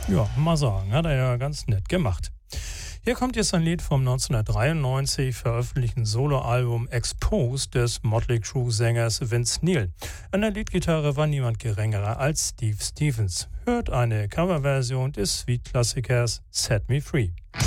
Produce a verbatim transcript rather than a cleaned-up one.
Ja, mal sagen, hat er ja ganz nett gemacht. Hier kommt jetzt ein Lied vom neunzehnhundertdreiundneunzig veröffentlichten Soloalbum Exposed des Motley Crue-Sängers Vince Neil. An der Leadgitarre war niemand geringerer als Steve Stevens. Hört eine Coverversion des Sweet-Klassikers Set Me Free.